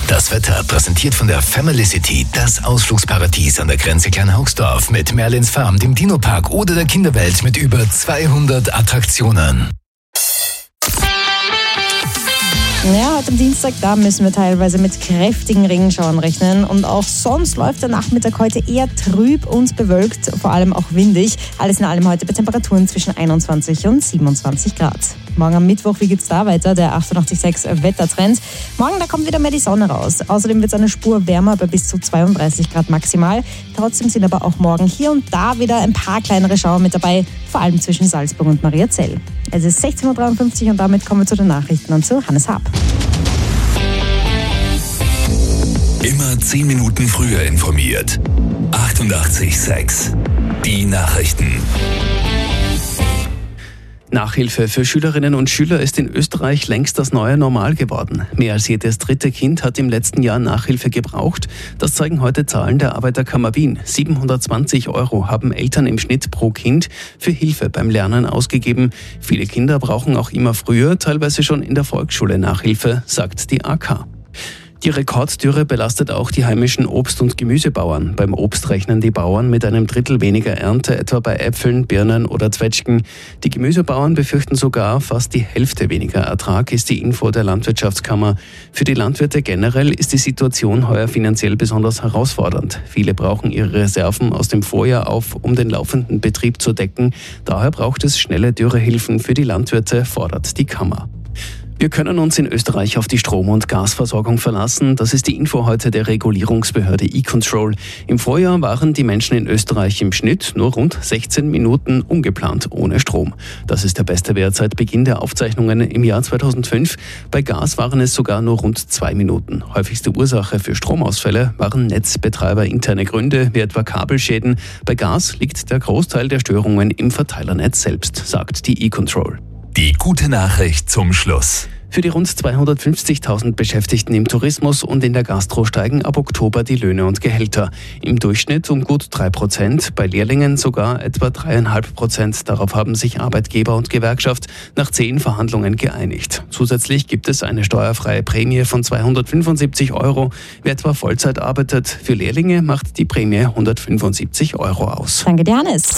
Das Wetter präsentiert von der Family City, das Ausflugsparadies an der Grenze Kleinhaugsdorf mit Merlins Farm, dem Dino-Park oder der Kinderwelt mit über 200 Attraktionen. Ja, heute am Dienstag, da müssen wir teilweise mit kräftigen Regenschauern rechnen. Und auch sonst läuft der Nachmittag heute eher trüb und bewölkt, vor allem auch windig. Alles in allem heute bei Temperaturen zwischen 21 und 27 Grad. Morgen am Mittwoch, wie geht's da weiter? Der 88,6 Wettertrend. Morgen, da kommt wieder mehr die Sonne raus. Außerdem wird es eine Spur wärmer bei bis zu 32 Grad maximal. Trotzdem sind aber auch morgen hier und da wieder ein paar kleinere Schauer mit dabei, vor allem zwischen Salzburg und Mariazell. Es ist 16.53 Uhr und damit kommen wir zu den Nachrichten und zu Hannes Haab. Immer 10 Minuten früher informiert. 88,6. Die Nachrichten. Nachhilfe für Schülerinnen und Schüler ist in Österreich längst das neue Normal geworden. Mehr als jedes dritte Kind hat im letzten Jahr Nachhilfe gebraucht. Das zeigen heute Zahlen der Arbeiterkammer Wien. 720 € haben Eltern im Schnitt pro Kind für Hilfe beim Lernen ausgegeben. Viele Kinder brauchen auch immer früher, teilweise schon in der Volksschule Nachhilfe, sagt die AK. Die Rekorddürre belastet auch die heimischen Obst- und Gemüsebauern. Beim Obst rechnen die Bauern mit einem Drittel weniger Ernte, etwa bei Äpfeln, Birnen oder Zwetschgen. Die Gemüsebauern befürchten sogar fast die Hälfte weniger Ertrag, ist die Info der Landwirtschaftskammer. Für die Landwirte generell ist die Situation heuer finanziell besonders herausfordernd. Viele brauchen ihre Reserven aus dem Vorjahr auf, um den laufenden Betrieb zu decken. Daher braucht es schnelle Dürrehilfen für die Landwirte, fordert die Kammer. Wir können uns in Österreich auf die Strom- und Gasversorgung verlassen. Das ist die Info heute der Regulierungsbehörde E-Control. Im Vorjahr waren die Menschen in Österreich im Schnitt nur rund 16 Minuten ungeplant ohne Strom. Das ist der beste Wert seit Beginn der Aufzeichnungen im Jahr 2005. Bei Gas waren es sogar nur rund 2 Minuten. Häufigste Ursache für Stromausfälle waren netzbetreiberinterne Gründe, wie etwa Kabelschäden. Bei Gas liegt der Großteil der Störungen im Verteilernetz selbst, sagt die E-Control. Die gute Nachricht zum Schluss. Für die rund 250.000 Beschäftigten im Tourismus und in der Gastro steigen ab Oktober die Löhne und Gehälter. Im Durchschnitt um gut 3%, bei Lehrlingen sogar etwa 3,5%. Darauf haben sich Arbeitgeber und Gewerkschaft nach 10 Verhandlungen geeinigt. Zusätzlich gibt es eine steuerfreie Prämie von 275 €. Wer etwa Vollzeit arbeitet, für Lehrlinge macht die Prämie 175 € aus. Danke dir, Hannes.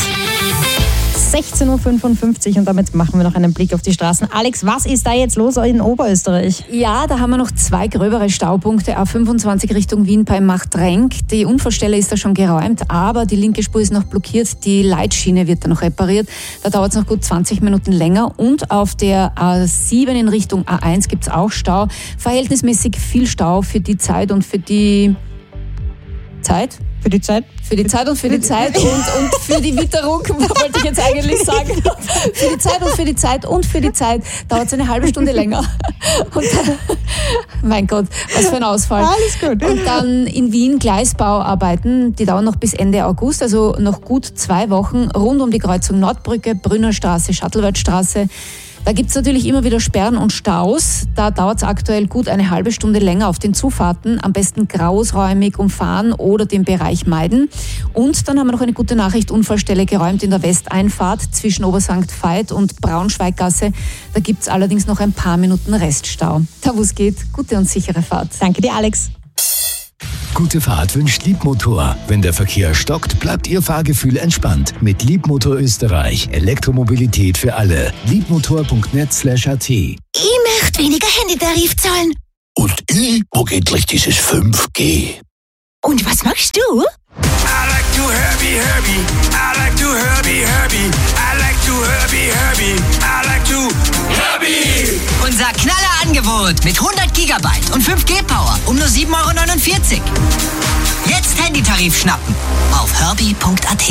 16.55 Uhr und damit machen wir noch einen Blick auf die Straßen. Alex, was ist da jetzt los in Oberösterreich? Ja, da haben wir noch 2 gröbere Staupunkte. A25 Richtung Wien bei Machtrenk. Die Unfallstelle ist da schon geräumt, aber die linke Spur ist noch blockiert. Die Leitschiene wird da noch repariert. Da dauert es noch gut 20 Minuten länger. Und auf der A7 in Richtung A1 gibt es auch Stau. Verhältnismäßig viel Stau für die Zeit und für die Zeit. Für die Zeit? Für die Zeit und für die Zeit und für die Witterung, wollte ich jetzt eigentlich sagen. Für die Zeit und für die Zeit und für die Zeit dauert es eine halbe Stunde länger. Und mein Gott, was für ein Ausfall. Alles gut. Und dann in Wien Gleisbauarbeiten, die dauern noch bis Ende August, also noch gut 2 Wochen rund um die Kreuzung Nordbrücke, Brünnerstraße, Schattelwaldstraße. Da gibt es natürlich immer wieder Sperren und Staus. Da dauert es aktuell gut eine halbe Stunde länger auf den Zufahrten. Am besten großräumig umfahren oder den Bereich meiden. Und dann haben wir noch eine gute Nachricht. Unfallstelle geräumt in der Westeinfahrt zwischen Obersankt Veit und Braunschweiggasse. Da gibt es allerdings noch ein paar Minuten Reststau. Da wo es geht, gute und sichere Fahrt. Danke dir, Alex. Gute Fahrt wünscht Liebmotor. Wenn der Verkehr stockt, bleibt Ihr Fahrgefühl entspannt. Mit Liebmotor Österreich. Elektromobilität für alle. Liebmotor.net/at. Ich möchte weniger Handytarif zahlen. Und ich mag endlich dieses 5G. Und was machst du? I like to Herbie. I like to Herbie. I like to Herbie. I like to Herbie. Unser Knallerangebot mit 100 GB und 5G-Power um nur 7,49 €. Jetzt Handytarif schnappen auf herbie.at.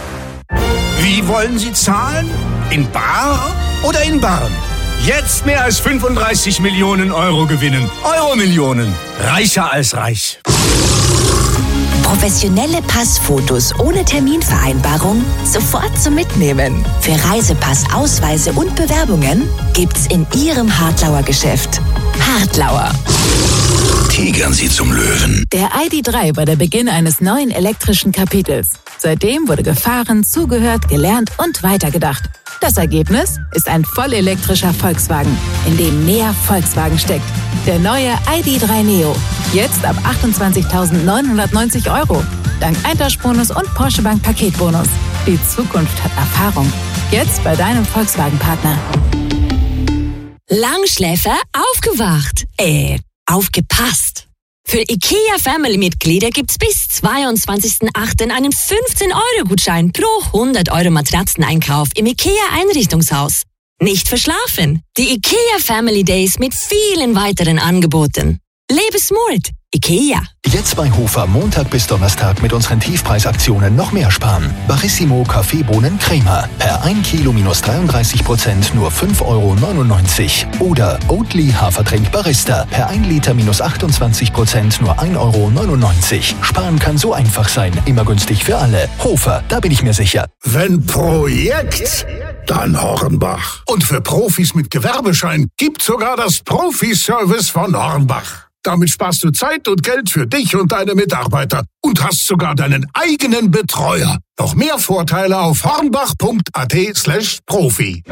Wie wollen Sie zahlen? In bar oder in Barren? Jetzt mehr als 35 Millionen € gewinnen. Euro-Millionen. Reicher als reich. Professionelle Passfotos ohne Terminvereinbarung sofort zum Mitnehmen. Für Reisepass, Ausweise und Bewerbungen gibt's in Ihrem Hartlauer Geschäft. Hartlauer. Tigern Sie zum Löwen. Der ID.3 war der Beginn eines neuen elektrischen Kapitels. Seitdem wurde gefahren, zugehört, gelernt und weitergedacht. Das Ergebnis ist ein vollelektrischer Volkswagen, in dem mehr Volkswagen steckt. Der neue ID.3 Neo. Jetzt ab 28.990 €. Dank Eintauschbonus und Porsche Bank Paketbonus. Die Zukunft hat Erfahrung. Jetzt bei deinem Volkswagen-Partner. Langschläfer aufgewacht. Aufgepasst. Für IKEA-Family-Mitglieder gibt's bis 22.08. einen 15-Euro-Gutschein pro 100 € Matratzeneinkauf im IKEA-Einrichtungshaus. Nicht verschlafen. Die IKEA Family Days mit vielen weiteren Angeboten. Lebe smart. IKEA. Jetzt bei Hofer Montag bis Donnerstag mit unseren Tiefpreisaktionen noch mehr sparen. Barissimo Kaffeebohnen Crema. Per 1 Kilo minus 33% nur 5,99 €. Oder Oatly Hafertrink Barista. Per 1 Liter minus 28% nur 1,99 €. Sparen kann so einfach sein. Immer günstig für alle. Hofer, da bin ich mir sicher. Wenn Projekt, dann Hornbach. Und für Profis mit Gewerbeschein gibt's sogar das Profi-Service von Hornbach. Damit sparst du Zeit und Geld für dich und deine Mitarbeiter und hast sogar deinen eigenen Betreuer. Noch mehr Vorteile auf hornbach.at/Profi.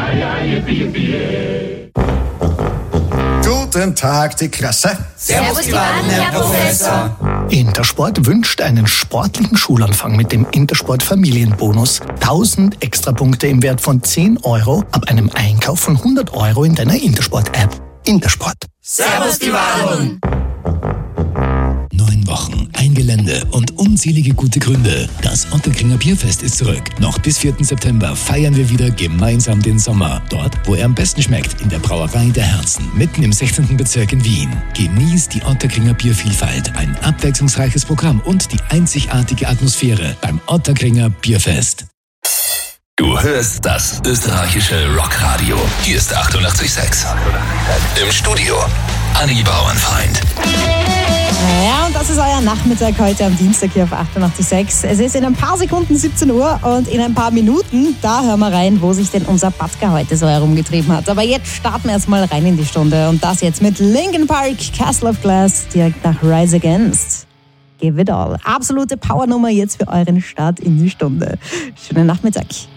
Guten Tag, die Klasse. Servus, die Waden, Herr Professor. Intersport wünscht einen sportlichen Schulanfang mit dem Intersport Familienbonus. 1000 Extrapunkte im Wert von 10 € ab einem Einkauf von 100 € in deiner Intersport-App. Intersport. Servus, die Waden. 9 Wochen, ein Gelände und unzählige gute Gründe. Das Ottakringer Bierfest ist zurück. Noch bis 4. September feiern wir wieder gemeinsam den Sommer. Dort, wo er am besten schmeckt, in der Brauerei der Herzen, mitten im 16. Bezirk in Wien. Genießt die Ottakringer Biervielfalt, ein abwechslungsreiches Programm und die einzigartige Atmosphäre beim Ottakringer Bierfest. Du hörst das österreichische Rockradio. Hier ist 88,6. Im Studio Anni Bauernfeind. Ja, und das ist euer Nachmittag heute am Dienstag hier auf 88,6. Es ist in ein paar Sekunden 17 Uhr und in ein paar Minuten, da hören wir rein, wo sich denn unser Patka heute so herumgetrieben hat. Aber jetzt starten wir erstmal rein in die Stunde und das jetzt mit Linkin Park, Castle of Glass, direkt nach Rise Against. Give it all. Absolute Powernummer jetzt für euren Start in die Stunde. Schönen Nachmittag.